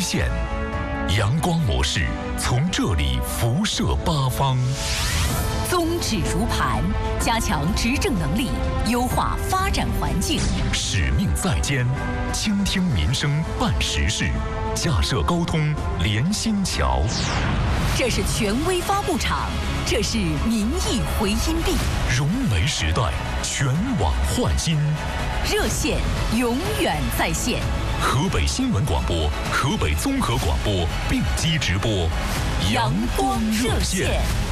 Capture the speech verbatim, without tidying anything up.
线，阳光模式从这里辐射八方。 宗旨如磐，加强执政能力，优化发展环境。 使命在肩，倾听民生办实事，架设沟通连心桥。 这是权威发布场，这是民意回音壁。 融媒时代，全网焕新。 热线永远在线。 河北新闻广播、河北综合广播并机直播，阳光热线。